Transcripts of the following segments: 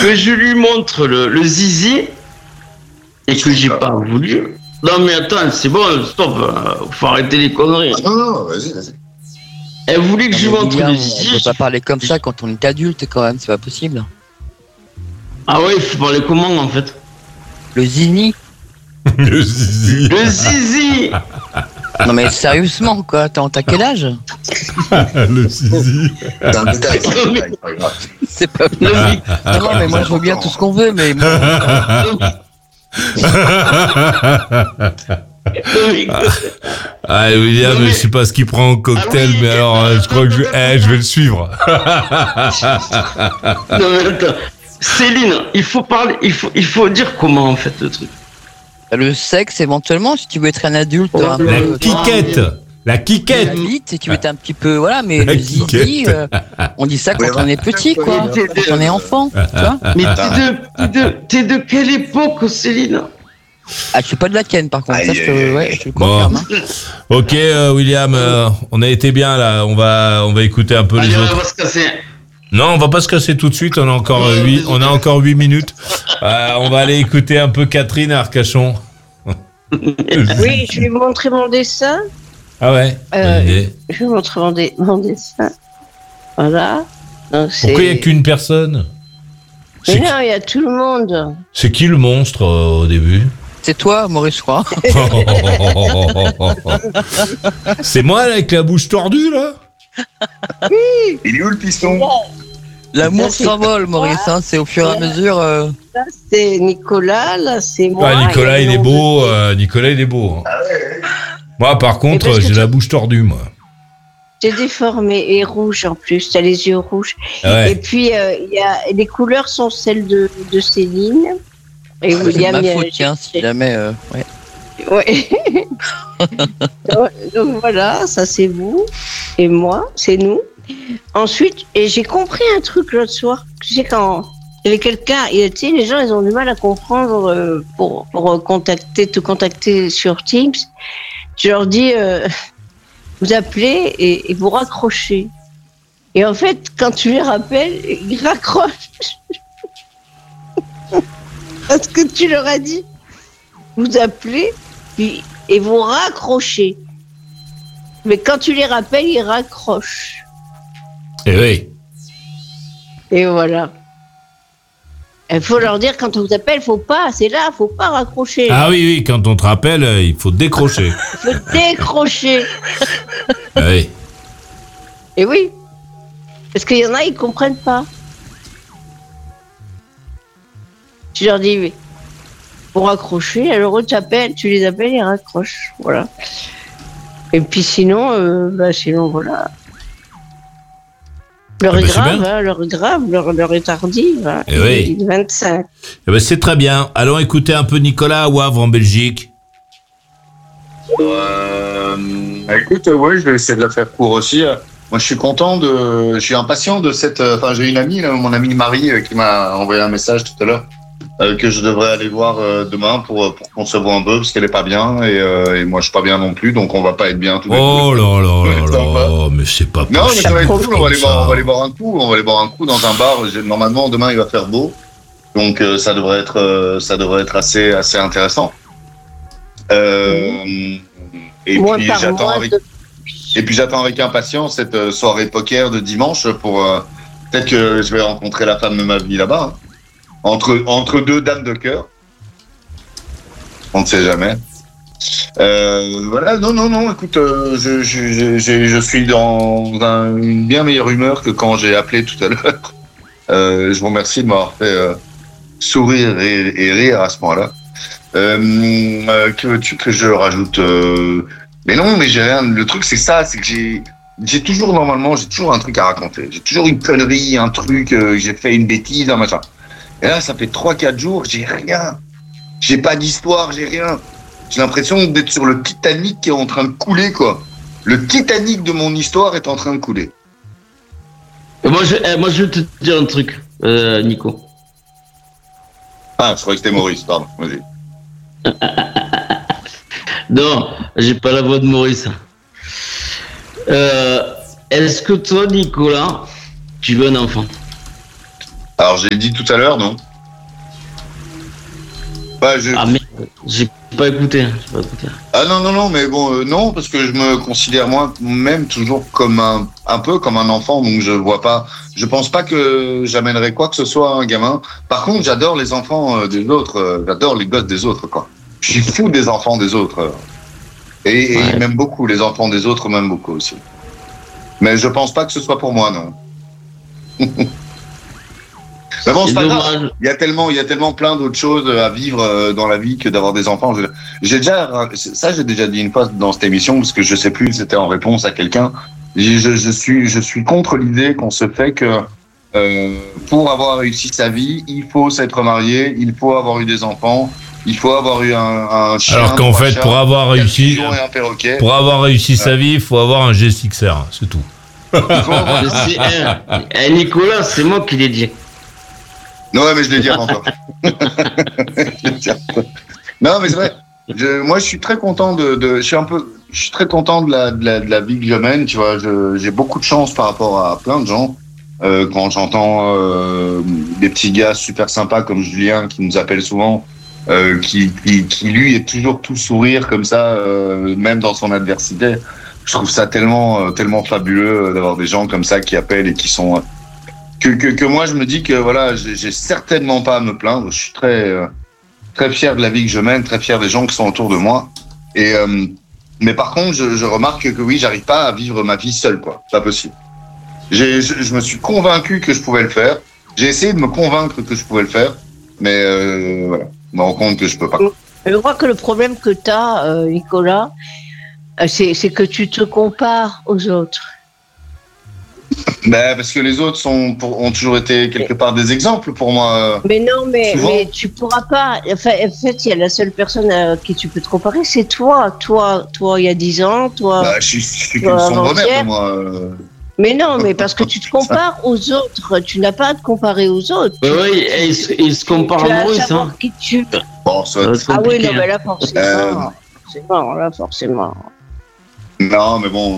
que je lui montre le zizi et que j'ai pas voulu. Non mais attends, c'est bon, stop, faut arrêter les conneries. Non, vas-y. Elle voulait que je lui montre le On zizi. peut pas parler comme ça quand on est adulte quand même, c'est pas possible. Ah ouais, il faut parler comment en fait? Le zini. Le zizi. Le zizi. Non mais sérieusement quoi, t'as quel âge? Le zizi. C'est un détail, c'est pas grave. C'est pas non mais moi je veux bien tout ce qu'on veut mais Ah, William, je sais pas ce qu'il prend en cocktail, mais alors, je crois que je vais le suivre. Non mais attends, Céline, il faut parler, il faut dire comment en fait le truc. le sexe éventuellement si tu veux être un adulte un La peu, quiquette. La la quiquette. bite si tu veux être un petit peu voilà mais La le zizi quiquette. on dit ça quand on est petit quoi, quand on est enfant, tu vois. Mais t'es de quelle époque, Céline? Ah je suis pas de la Ken par contre, ça je te le confirme. Hein. Ok, William, on a été bien là. On va écouter un peu les Allez, on autres. va se casser. Non, on va pas se casser tout de suite. On a encore 8 minutes. On va aller écouter un peu Catherine à Arcachon. Oui, je vais vous montrer mon dessin. Ah ouais. bonne idée. Je vais vous montrer mon dessin. Voilà. Donc, Pourquoi il n'y a qu'une personne? Mais non, il y a tout le monde. C'est qui le monstre au début? C'est toi Maurice je crois. C'est moi là, avec la bouche tordue là? Il est où le piston? L'amour Ça, c'est s'envole Maurice, hein, c'est au fur et à mesure. Là, c'est Nicolas, là, c'est moi. Ah, Nicolas, et il est mon- beau. Nicolas, il est beau. Hein. Moi, par contre, parce que j'ai la bouche tordue, moi. T'es déformé et rouge en plus, t'as les yeux rouges. Ah ouais. Et puis, les couleurs sont celles de Céline. Et C'est William, ma faute tiens si jamais. Ouais. Ouais. Donc voilà, ça c'est vous. Et moi, c'est nous. Ensuite, et j'ai compris un truc l'autre soir. Tu sais, quand il y avait quelqu'un, tu sais, les gens, ils ont du mal à comprendre pour te contacter sur Teams. Je leur dis, vous appelez et vous raccrochez. Et en fait, quand tu les rappelles, ils raccrochent. Parce que tu leur as dit, vous appelez et vous raccrochez. Mais quand tu les rappelles, ils raccrochent. Eh oui. Et voilà. Il faut leur dire, quand on vous appelle, faut pas raccrocher. Ah oui, quand on te rappelle, il faut décrocher. Il faut décrocher. Ah oui. Et oui. Parce qu'il y en a, ils comprennent pas. Tu leur dis, oui. Pour raccrocher, alors eux t'appellent, tu les appelles, ils raccrochent. Voilà. Et puis sinon, voilà. L'heure est grave, hein, l'heure est tardive. Hein. Eh oui. Il est 25. Eh ben, c'est très bien. Allons écouter un peu Nicolas à Wavre en Belgique. Écoute, ouais, je vais essayer de la faire court aussi. Moi, je suis impatient de cette. Enfin, j'ai une amie, là, mon amie Marie, qui m'a envoyé un message tout à l'heure, que je devrais aller voir demain pour qu'on se voit un peu, parce qu'elle est pas bien, et moi, je suis pas bien non plus, donc on va pas être bien tous les deux. Oh là là Ouais, là ça va. là, mais c'est pas Non, mais ça va être possible cool, on va aller comme ça. boire un coup, dans un bar. Normalement, demain, il va faire beau, donc ça devrait être assez intéressant. Et Moins puis par j'attends mois avec. de- Et puis j'attends avec impatience cette soirée poker de dimanche pour peut-être que je vais rencontrer la femme de ma vie là-bas. Hein. Entre deux dames de cœur. On ne sait jamais. Voilà, non, écoute, je suis dans une bien meilleure humeur que quand j'ai appelé tout à l'heure. Je vous remercie de m'avoir fait sourire et rire à ce moment-là. Que veux-tu que je rajoute Mais non, mais j'ai rien. Le truc, c'est ça, c'est que j'ai toujours un truc à raconter. J'ai toujours une connerie, un truc, j'ai fait une bêtise, un machin. Et là, ça fait 3-4 jours, j'ai rien. J'ai pas d'histoire, j'ai rien. J'ai l'impression d'être sur le Titanic qui est en train de couler, quoi. Le Titanic de mon histoire est en train de couler. Et moi, je vais te dire un truc, Nico. Ah, je croyais que c'était Maurice, pardon. Vas-y. Non, j'ai pas la voix de Maurice. Est-ce que toi, Nicolas, tu veux un enfant? Alors j'ai dit tout à l'heure, non. Bah, Ah merde, j'ai pas écouté. Ah non, mais bon, non, parce que je me considère moi-même toujours comme un peu comme un enfant, donc je pense pas que j'amènerais quoi que ce soit à un gamin. Par contre, j'adore les enfants des autres, j'adore les gosses des autres, quoi. Je suis fou des enfants des autres. Et ils m'aiment beaucoup, les enfants des autres m'aiment beaucoup aussi. Mais je pense pas que ce soit pour moi, non. Mais bon, c'est pas grave. Il y a tellement plein d'autres choses à vivre dans la vie que d'avoir des enfants. J'ai déjà dit une fois dans cette émission, parce que je sais plus, c'était en réponse à quelqu'un. Je suis contre l'idée qu'on se fait que pour avoir réussi sa vie, il faut s'être marié, il faut avoir eu des enfants, il faut avoir eu un chien. Alors qu'en fait, pour avoir réussi sa vie, il faut avoir un G6R, c'est tout. Nicolas, c'est moi qui l'ai dit. Non, mais je l'ai dit avant toi. Non, mais c'est vrai. Moi, je suis très content je suis très content de la vie que je mène. Tu vois, j'ai beaucoup de chance par rapport à plein de gens. Quand j'entends des petits gars super sympas comme Julien qui nous appelle souvent, qui lui est toujours tout sourire comme ça, même dans son adversité. Je trouve ça tellement fabuleux d'avoir des gens comme ça qui appellent et qui sont que moi je me dis que voilà, j'ai certainement pas à me plaindre. Je suis très fier de la vie que je mène, très fier des gens qui sont autour de moi. Et mais par contre, je remarque que oui, j'arrive pas à vivre ma vie seul, quoi. C'est pas possible. Je me suis convaincu que je pouvais le faire. J'ai essayé de me convaincre que je pouvais le faire, mais voilà, je me rends compte que je peux pas. Je crois que le problème que tu as, Nicolas, c'est que tu te compares aux autres. Ben, parce que les autres ont toujours été quelque part des exemples pour moi. Mais non, mais tu pourras pas. Enfin, en fait, il y a la seule personne à qui tu peux te comparer, c'est toi. Toi, il y a 10 ans, toi. Bah, je suis qu'une sombre merde, moi. Mais non, mais parce que tu te compares aux autres. Tu n'as pas à te comparer aux autres. Oui, ils se comparent à Maurice. Hein. Qui tu... Bon, ça ah oui, non, mais là, forcément. Forcément. Non, mais bon,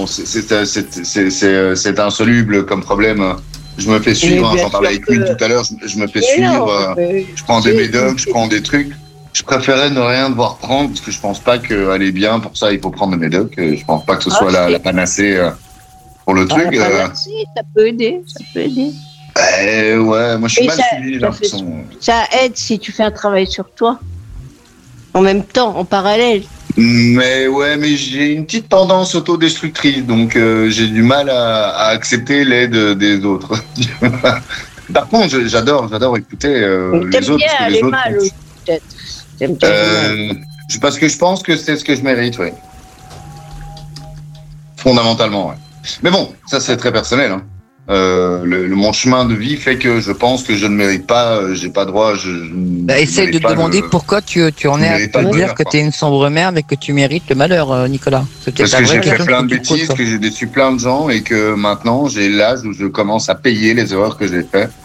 c'est insoluble comme problème. Je me fais suivre, j'en parlais avec lui tout à l'heure, je me fais suivre, je prends des médocs, je prends des trucs. Je préférais ne rien devoir prendre parce que je pense pas qu'aller bien, pour ça il faut prendre des médocs. Je pense pas que ce soit la panacée pour le truc. La panacée, ça peut aider. Ouais, moi je suis mal suivi. Ça aide si tu fais un travail sur toi. En même temps, en parallèle. Mais j'ai une petite tendance autodestructrice, donc j'ai du mal à accepter l'aide des autres. Par contre, j'adore écouter les autres. Bien les mal, peut-être. Parce que je pense que c'est ce que je mérite, oui. Fondamentalement, ouais. Mais bon, ça c'est très personnel. Hein. Mon chemin de vie fait que je pense que je ne mérite pas, j'ai pas droit. Essaye de te demander pourquoi tu en es à te dire que tu es une sombre merde et que tu mérites le malheur, Nicolas. Parce que j'ai fait plein de bêtises, que j'ai déçu plein de gens et que maintenant j'ai l'âge où je commence à payer les erreurs que j'ai faites.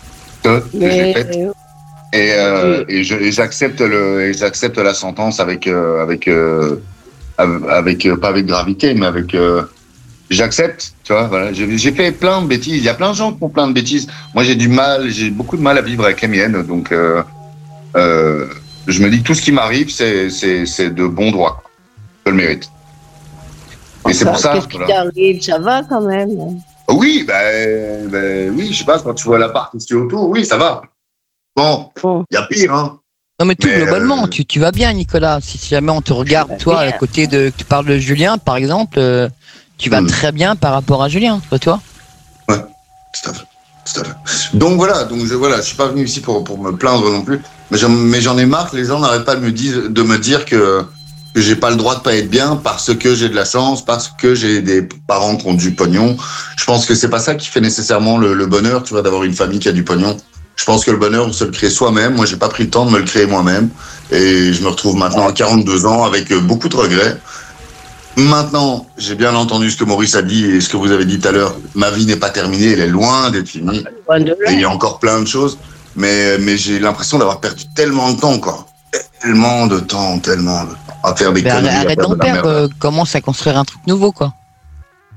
Et j'accepte la sentence pas avec gravité, mais avec j'accepte, tu vois, voilà. J'ai fait plein de bêtises. Il y a plein de gens qui font plein de bêtises. Moi, j'ai beaucoup de mal à vivre avec les miennes. Donc, je me dis que tout ce qui m'arrive, c'est de bon droit. Je le mérite. Et c'est pour ça. Qu'est-ce qui t'arrive? Ça va quand même. Oui, oui, je sais pas, quand tu vois l'appart ici autour, oui, ça va. Bon, il y a pire, hein. Non, mais tout globalement, tu vas bien, Nicolas. Si jamais on te regarde, toi, à côté tu parles de Julien, par exemple, tu vas très bien par rapport à Julien, pas toi? Ouais, tout à fait. Donc voilà, je suis pas venu ici pour me plaindre non plus, mais j'en ai marre que les gens n'arrêtent pas de me dire que j'ai pas le droit de pas être bien parce que j'ai de la chance, parce que j'ai des parents qui ont du pognon. Je pense que c'est pas ça qui fait nécessairement le bonheur, tu vois, d'avoir une famille qui a du pognon. Je pense que le bonheur, on se le crée soi-même. Moi, j'ai pas pris le temps de me le créer moi-même. Et je me retrouve maintenant à 42 ans avec beaucoup de regrets. Maintenant, j'ai bien entendu ce que Maurice a dit et ce que vous avez dit tout à l'heure. Ma vie n'est pas terminée, elle est loin d'être finie. Et il y a encore plein de choses. Mais j'ai l'impression d'avoir perdu tellement de temps, quoi. Tellement de temps à faire des conneries. Arrête d'en perdre, commence à construire un truc nouveau, quoi.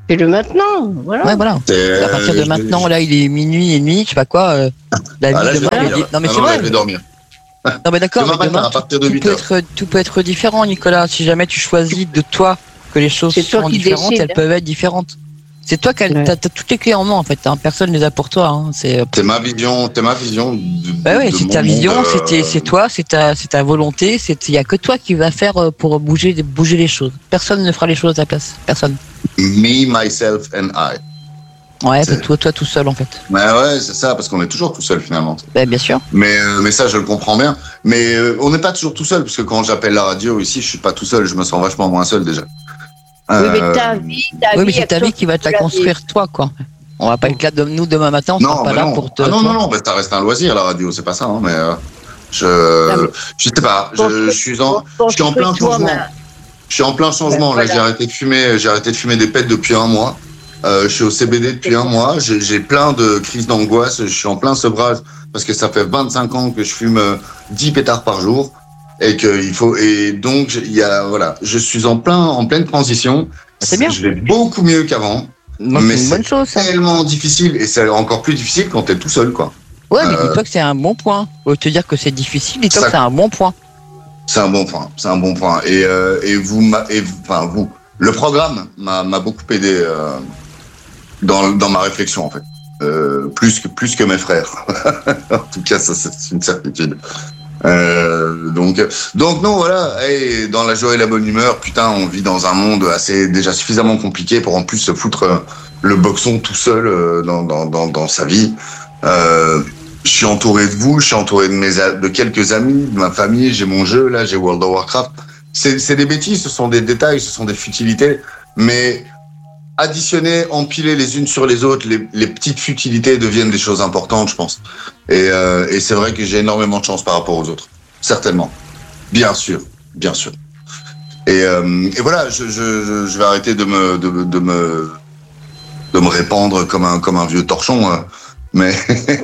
Fais-le maintenant, voilà. Ouais, voilà. À partir de maintenant, là, il est minuit et demi, je sais pas quoi. La vie là, je vais demain, dormir. non mais Ah c'est non, là, vrai. je vais dormir. Non mais d'accord, Demain mais matin, à partir de 8 heures. tout peut être différent, Nicolas. Si jamais tu choisis de toi que les choses C'est toi sont qui différentes, décides. elles peuvent être différentes. C'est toi qui Ouais. t'as toutes les clés en main en fait. Hein. Personne ne les a pour toi. Hein. C'est C'est ma vision. bah ouais, de c'est mon ta vision, monde, c'est toi, c'est ta volonté. Il y a que toi qui va faire pour bouger les choses. Personne ne fera les choses à ta place. Personne. Me, myself and I. Ouais, C'est- toi tout seul en fait. Ouais, c'est ça, parce qu'on est toujours tout seul finalement. Bah, bien sûr. Mais ça, je le comprends bien. Mais on n'est pas toujours tout seul, parce que quand j'appelle la radio ici, je suis pas tout seul. Je me sens vachement moins seul déjà. Oui, mais ta vie, Oui, mais c'est y a ta que vie toi qui va te la peux construire toi quoi. On va pas être là nous demain matin, on Non, sera pas mais là non. pour te. Ah non, toi. non, bah, ça reste un loisir la radio, c'est pas ça. Hein, mais mais- je sais pas. Je suis en plein changement. Je suis en plein changement. Ben, Là, j'ai arrêté de fumer des pets depuis un mois. Je suis au CBD depuis un mois. J'ai plein de crises d'angoisse. Je suis en plein sevrage parce que ça fait 25 ans que je fume 10 pétards par jour et donc voilà, je suis en pleine transition. C'est bien. Je vais beaucoup mieux qu'avant. Moi, Mais c'est une bonne c'est chose ça. tellement difficile et c'est encore plus difficile quand t'es tout seul, quoi. Ouais, mais dis-toi que c'est un bon point. Au te dire que c'est difficile, dis-toi Ça- que c'est un bon point. C'est un bon point. Et vous, le programme m'a beaucoup aidé dans ma réflexion en fait, plus que mes frères. En tout cas, ça c'est une certitude. Donc non, voilà. Et dans la joie et la bonne humeur, putain, on vit dans un monde déjà suffisamment compliqué pour en plus se foutre le boxon tout seul dans sa vie. Je suis entouré de vous, je suis entouré de quelques amis, de ma famille, j'ai mon jeu, là, j'ai World of Warcraft. C'est des bêtises, ce sont des détails, ce sont des futilités, mais additionner, empiler les unes sur les autres, les petites futilités deviennent des choses importantes, je pense. Et c'est vrai que j'ai énormément de chance par rapport aux autres. Certainement. Bien sûr. Et voilà, je vais arrêter de me répandre comme un vieux torchon, mais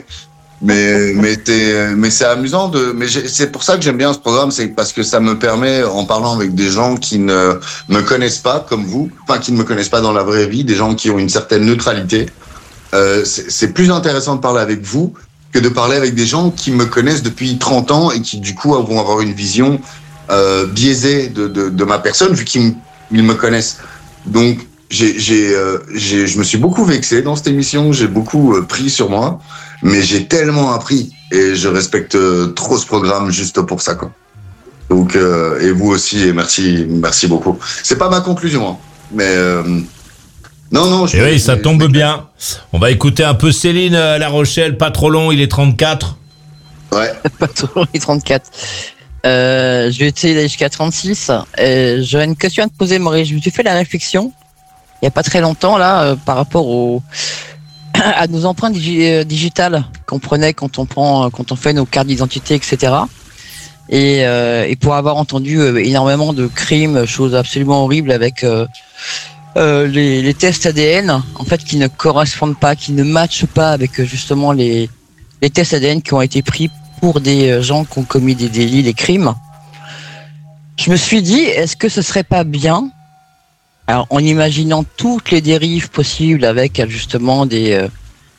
c'est amusant c'est pour ça que j'aime bien ce programme, c'est parce que ça me permet, en parlant avec des gens qui ne me connaissent pas comme vous, enfin qui ne me connaissent pas dans la vraie vie, des gens qui ont une certaine neutralité, c'est plus intéressant de parler avec vous que de parler avec des gens qui me connaissent depuis 30 ans et qui du coup vont avoir une vision biaisée de ma personne vu qu'ils me connaissent. Donc je me suis beaucoup vexé dans cette émission, j'ai beaucoup pris sur moi, mais j'ai tellement appris et je respecte trop ce programme juste pour ça, quoi. Donc et vous aussi, et merci beaucoup. C'est pas ma conclusion, hein, mais non. Et oui, ça tombe bien. On va écouter un peu Céline à La Rochelle, pas trop long, il est 34. Ouais. Pas trop, les 34. Je vais essayer d'aller jusqu'à 36. J'aurais une question à te poser, Maurice. Je me suis fait la réflexion, il n'y a pas très longtemps, là, par rapport à nos empreintes digitales qu'on prenait quand on fait nos cartes d'identité, etc. Et pour avoir entendu énormément de crimes, choses absolument horribles avec les tests ADN, en fait, qui ne correspondent pas, qui ne matchent pas avec justement les tests ADN qui ont été pris pour des gens qui ont commis des délits, des crimes. Je me suis dit, est-ce que ce serait pas bien, alors en imaginant toutes les dérives possibles avec justement des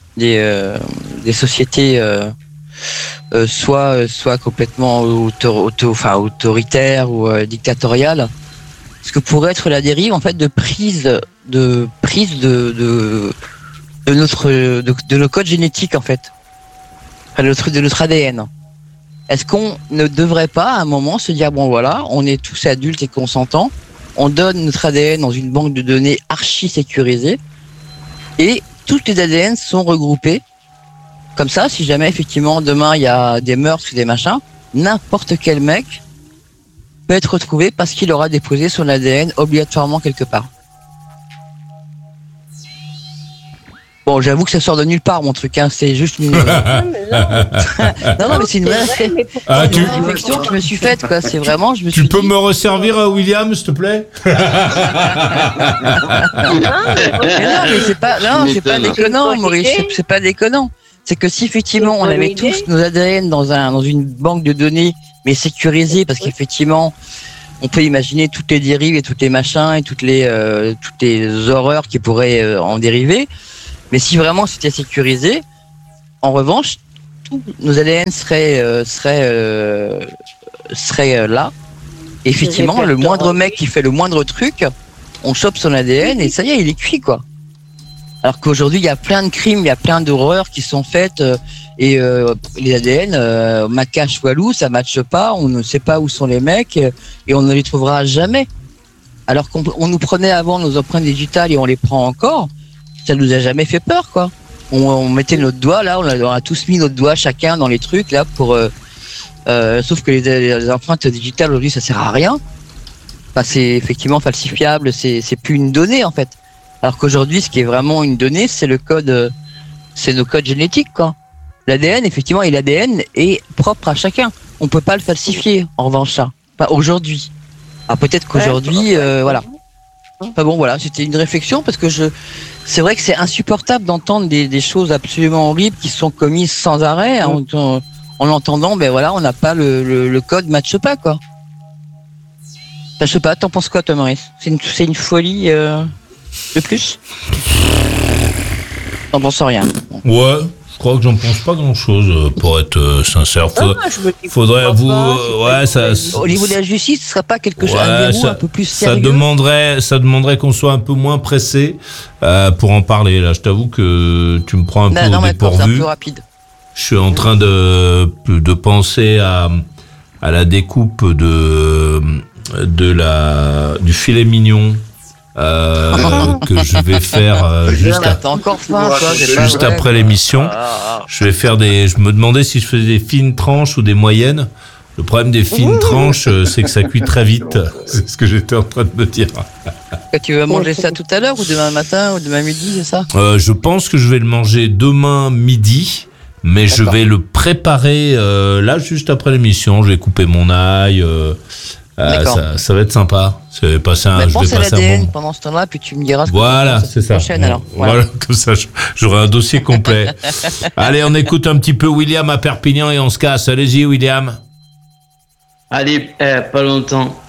sociétés soit complètement autoritaires ou dictatoriales, ce que pourrait être la dérive en fait de prise de nos codes génétiques en fait, de notre ADN. Est-ce qu'on ne devrait pas à un moment se dire bon voilà, on est tous adultes et consentants, on donne notre ADN dans une banque de données archi sécurisée et toutes les ADN sont regroupés. Comme ça, si jamais effectivement demain il y a des meurtres, des machins, n'importe quel mec peut être retrouvé parce qu'il aura déposé son ADN obligatoirement quelque part. Bon, j'avoue que ça sort de nulle part mon truc, hein. C'est juste une... non, mais c'est une vraie réflexion que je me suis faite, quoi. C'est vraiment, je me suis Tu peux dit... me resservir William, s'il te plaît? Mais non, mais c'est pas déconnant, Maurice. C'est pas déconnant. C'est que si effectivement on avait tous nos ADN dans une banque de données, mais sécurisée, parce qu'effectivement on peut imaginer toutes les dérives et toutes les machins et toutes les horreurs qui pourraient en dériver. Mais si vraiment c'était sécurisé, en revanche, tous nos ADN seraient là. Et effectivement, le moindre mec qui fait le moindre truc, on chope son ADN et ça y est, il est cuit, quoi. Alors qu'aujourd'hui, il y a plein de crimes, il y a plein d'horreurs qui sont faites et les ADN, Macache Walou, ça matche pas, on ne sait pas où sont les mecs et on ne les trouvera jamais. Alors qu'on nous prenait avant nos empreintes digitales et on les prend encore, ça nous a jamais fait peur, quoi. On mettait notre doigt là, on a tous mis notre doigt chacun dans les trucs là pour. Sauf que les empreintes digitales aujourd'hui, ça sert à rien. Enfin, c'est effectivement falsifiable, c'est plus une donnée en fait. Alors qu'aujourd'hui, ce qui est vraiment une donnée, c'est le code, c'est nos codes génétiques, quoi. L'ADN, effectivement, et l'ADN est propre à chacun. On peut pas le falsifier, en revanche, ça. Pas aujourd'hui. Ah, peut-être qu'aujourd'hui, voilà. Enfin bon, voilà, c'était une réflexion parce que c'est vrai que c'est insupportable d'entendre des choses absolument horribles qui sont commises sans arrêt. En entendant, ben voilà, on n'a pas le code matche pas, quoi. Enfin, je sais pas, t'en penses quoi, toi, Maurice? C'est une folie de plus? T'en penses rien? Ouais, je crois que j'en pense pas grand-chose, pour être sincère. Faudrait avouer, ouais, ça. Au niveau de la justice, ce serait pas quelque chose un peu plus sérieux? Ça demanderait qu'on soit un peu moins pressé pour en parler. Là, je t'avoue que tu me prends un peu au dépourvu. C'est un peu rapide. Je suis en train de penser à la découpe du filet mignon que je vais faire juste après l'émission. Je vais faire je me demandais si je faisais des fines tranches ou des moyennes. Le problème des fines tranches, c'est que ça cuit très vite. C'est ce que j'étais en train de me dire. Tu vas manger ça tout à l'heure ou demain matin ou demain midi, c'est ça? Je pense que je vais le manger demain midi. Mais je vais le préparer là juste après l'émission. Je vais couper mon ail. Ça va être sympa. Je vais passer un bon pendant ce temps-là, puis tu me diras ce que voilà, c'est ça. Prochaine, alors. Voilà, comme ça, j'aurai un dossier complet. Allez, on écoute un petit peu William à Perpignan et on se casse. Allez-y, William. Allez, pas longtemps.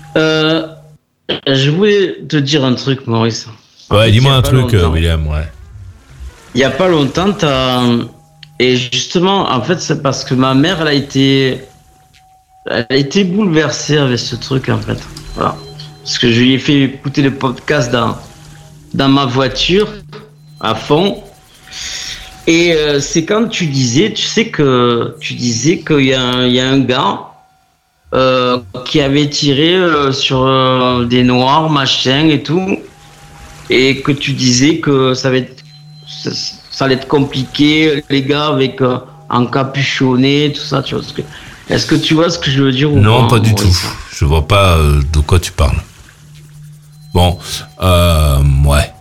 Je voulais te dire un truc, Maurice. Ouais, dis-moi un truc, William. Ouais. Il y a pas longtemps, et justement, en fait, c'est parce que ma mère, elle a été bouleversée avec ce truc, en fait. Voilà. Parce que je lui ai fait écouter le podcast dans ma voiture, à fond. Et c'est quand tu disais qu'il y a un gars qui avait tiré sur des noirs, machin et tout. Et que tu disais que ça allait être compliqué, les gars avec encapuchonnés, tout ça, tu vois. Est-ce que tu vois ce que je veux dire ou non, pas du tout. Je vois pas de quoi tu parles. Bon, ouais.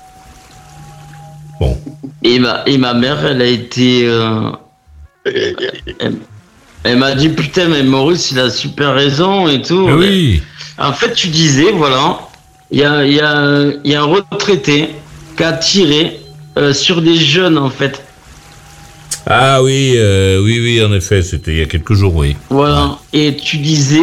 Bon. Et ma mère, elle a été... elle m'a dit, putain, mais Maurice, il a super raison et tout. Oui. En fait, tu disais, voilà, il y a un retraité qui a tiré sur des jeunes, en fait. Ah oui, oui, en effet, c'était il y a quelques jours, oui. Voilà, ouais. Et tu disais,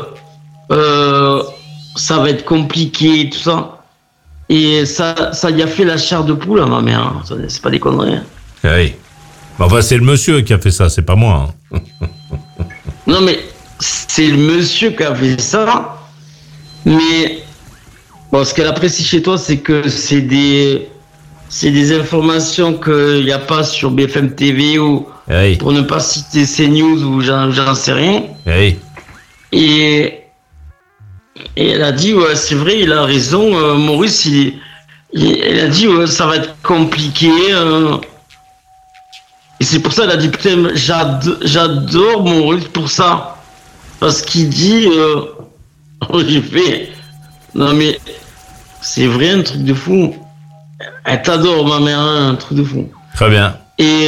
ça va être compliqué et tout ça. Et ça y a fait la chair de poule à ma mère, hein. C'est pas des conneries. Oui. Enfin, c'est le monsieur qui a fait ça, c'est pas moi. Hein. Non, mais c'est le monsieur qui a fait ça. Mais bon, ce qu'elle apprécie chez toi, c'est que c'est des informations qu'il n'y a pas sur BFM TV ou oui. Pour ne pas citer CNews ou j'en sais rien. Oui. Et elle a dit, ouais, c'est vrai, il a raison, Maurice, elle a dit, ouais, ça va être compliqué. Et c'est pour ça qu'elle a dit, putain, j'adore Maurice pour ça. Parce qu'il dit, j'ai fait, non mais, c'est vrai, un truc de fou. Elle t'adore, ma mère, un truc de fou. Très bien. Et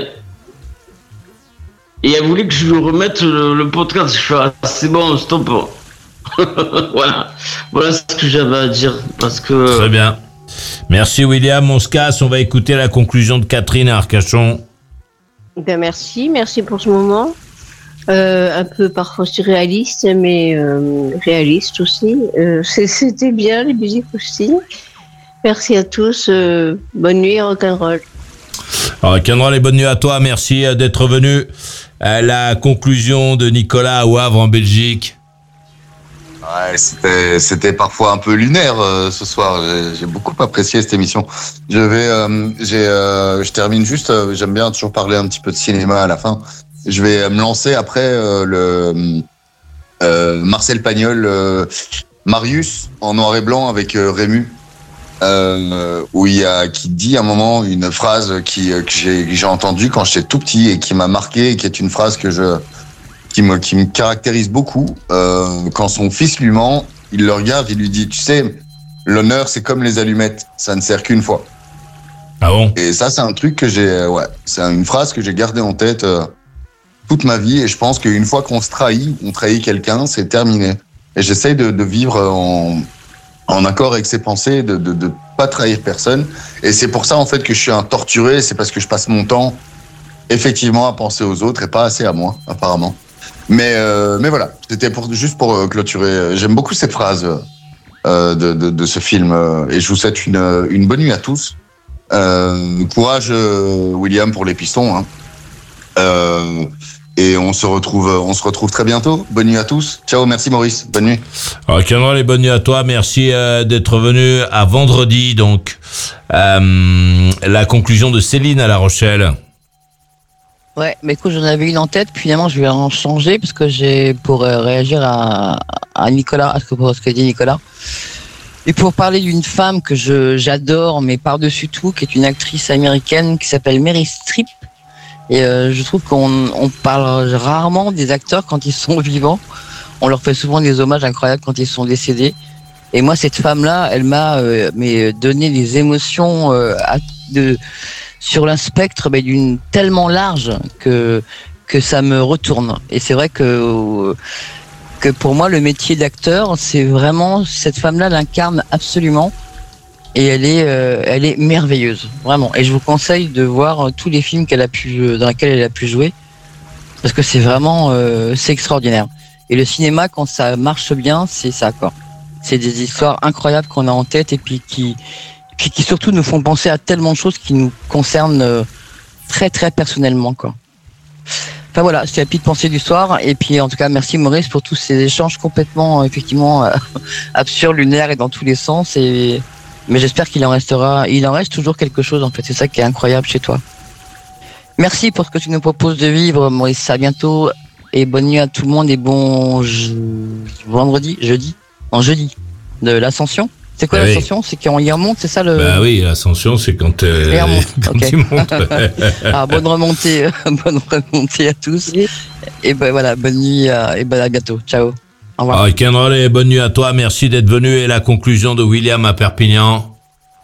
elle voulait que je lui remette le podcast. Je fais, c'est bon, stop. Voilà ce que j'avais à dire. Parce que... Très bien. Merci, William. On se casse. On va écouter la conclusion de Catherine à Arcachon. Ben merci pour ce moment. Un peu parfois surréaliste, mais réaliste aussi. C'était bien, les musiques aussi. Merci à tous. Bonne nuit, rock'n'roll. Rock'n'roll et bonne nuit à toi. Merci d'être venu. La conclusion de Nicolas à Wavre en Belgique. Ouais, c'était parfois un peu lunaire ce soir. J'ai beaucoup apprécié cette émission. Je termine juste. J'aime bien toujours parler un petit peu de cinéma à la fin. Je vais me lancer après Marcel Pagnol, Marius en noir et blanc avec Rému, qui dit à un moment une phrase que j'ai entendue quand j'étais tout petit et qui m'a marqué, et qui est une phrase qui me caractérise beaucoup. Quand son fils lui ment, il le regarde, il lui dit, tu sais, l'honneur c'est comme les allumettes, ça ne sert qu'une fois. Ah bon? Et ça c'est un truc que c'est une phrase que j'ai gardée en tête toute ma vie, et je pense qu'une fois qu'on se trahit, on trahit quelqu'un, c'est terminé. Et j'essaye de vivre en accord avec ses pensées, de pas trahir personne. Et c'est pour ça en fait que je suis un torturé, c'est parce que je passe mon temps effectivement à penser aux autres et pas assez à moi, apparemment. Mais voilà, c'était juste pour clôturer. J'aime beaucoup cette phrase de ce film, et je vous souhaite une bonne nuit à tous. Courage William pour les pistons, hein. Et on se retrouve très bientôt. Bonne nuit à tous. Ciao, merci Maurice. Bonne nuit. Rock'n'roll et bonne nuit à toi. Merci d'être venu à vendredi. Donc, la conclusion de Céline à La Rochelle. Ouais, mais écoute, j'en avais une en tête, puis finalement je vais en changer parce que pour réagir à Nicolas, à ce que dit Nicolas. Et pour parler d'une femme que j'adore, mais par-dessus tout, qui est une actrice américaine qui s'appelle Meryl Streep. Et je trouve qu'on parle rarement des acteurs quand ils sont vivants. On leur fait souvent des hommages incroyables quand ils sont décédés. Et moi, cette femme-là, elle m'a donné des émotions sur un spectre d'une tellement large que ça me retourne. Et c'est vrai que pour moi, le métier d'acteur, c'est vraiment, cette femme-là l'incarne absolument. Et elle est merveilleuse, vraiment. Et je vous conseille de voir tous les films dans lesquels elle a pu jouer, parce que c'est vraiment, c'est extraordinaire. Et le cinéma, quand ça marche bien, c'est ça, quoi. C'est des histoires incroyables qu'on a en tête, et puis qui surtout nous font penser à tellement de choses qui nous concernent très très personnellement, quoi. Enfin voilà, c'était la petite pensée du soir. Et puis en tout cas, merci Maurice pour tous ces échanges complètement, effectivement, absurdes, lunaires et dans tous les sens. Mais j'espère qu'il en reste toujours quelque chose, en fait. C'est ça qui est incroyable chez toi. Merci pour ce que tu nous proposes de vivre, Maurice. À bientôt. Et bonne nuit à tout le monde. Et bon jeudi de l'Ascension. C'est quoi l'Ascension? C'est quand il remonte, c'est ça le... Bah oui, l'Ascension, c'est quand il monte. Ah, bonne remontée à tous. Et ben voilà, bonne nuit et à bientôt. Ciao. Au revoir. Rock'n'roll et bonne nuit à toi. Merci d'être venu. Et la conclusion de William à Perpignan.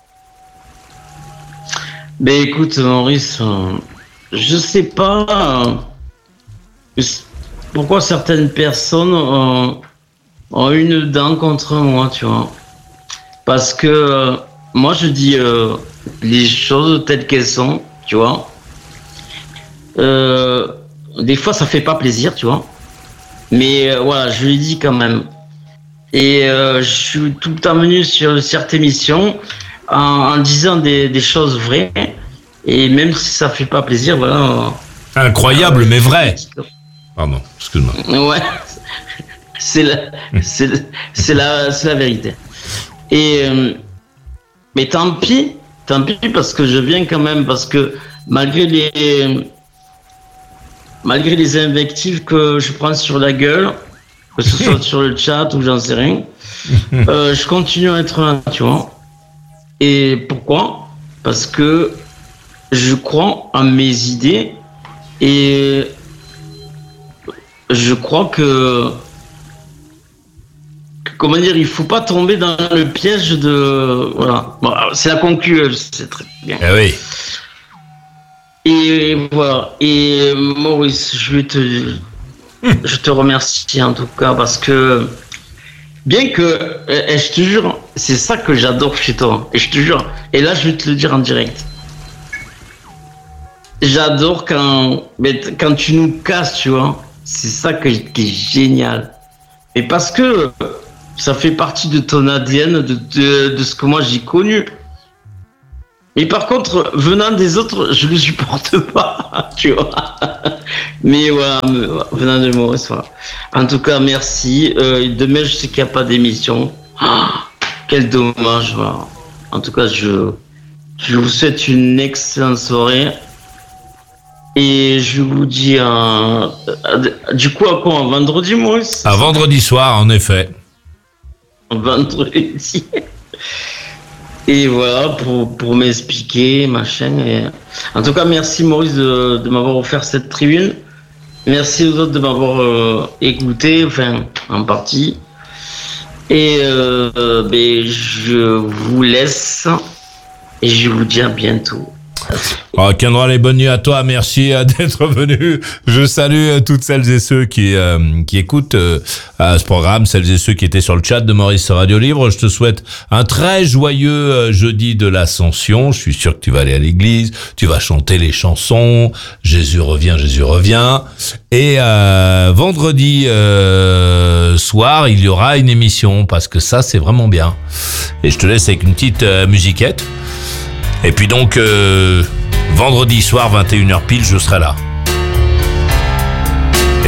Ben écoute, Maurice, je sais pas pourquoi certaines personnes ont une dent contre moi, tu vois. Parce que moi, je dis les choses telles qu'elles sont, tu vois. Des fois, ça fait pas plaisir, tu vois. Mais voilà, je le dis quand même. Et je suis tout le temps venu sur certaines émissions en disant des choses vraies. Et même si ça fait pas plaisir, voilà. Incroyable, mais vrai. Pardon, excuse-moi. Ouais, c'est la vérité. Et mais tant pis parce que je viens quand même, parce que malgré les invectives que je prends sur la gueule, que ce soit sur le chat ou j'en sais rien, je continue à être là, tu vois. Et pourquoi? Parce que je crois en mes idées et je crois que comment dire, il faut pas tomber dans le piège de... Voilà. Bon, c'est la conclusion, c'est très bien. Eh oui. Et voilà. Et Maurice, je te remercie en tout cas, parce que bien que, et je te jure, c'est ça que j'adore chez toi. Et je te jure, et là je vais te le dire en direct. J'adore quand tu nous casses, tu vois. C'est ça qui est génial. Et parce que ça fait partie de ton ADN, de ce que moi j'ai connu. Et par contre, venant des autres, je le supporte pas, tu vois. Mais voilà, venant de Maurice, voilà. En tout cas, merci. Demain, je sais qu'il n'y a pas d'émission. Quel dommage, voilà. En tout cas, je vous souhaite une excellente soirée. Et je vous dis du coup à quoi? Un vendredi, Maurice? Un vendredi soir, en effet. Un vendredi. Et voilà, pour m'expliquer, machin. Et... En tout cas, merci Maurice de m'avoir offert cette tribune. Merci aux autres de m'avoir écouté, enfin, en partie. Et je vous laisse et je vous dis à bientôt. Kendra, les bonnes nuits à toi, merci d'être venu. Je salue toutes celles et ceux qui écoutent ce programme, celles et ceux qui étaient sur le chat de Maurice Radio Libre. Je te souhaite un très joyeux jeudi de l'Ascension. Je suis sûr que tu vas aller à l'église, tu vas chanter les chansons, Jésus revient, Jésus revient. Et vendredi soir, il y aura une émission, parce que ça, c'est vraiment bien. Et je te laisse avec une petite musiquette. Et puis donc, vendredi soir, 21h pile, je serai là. Et toi ?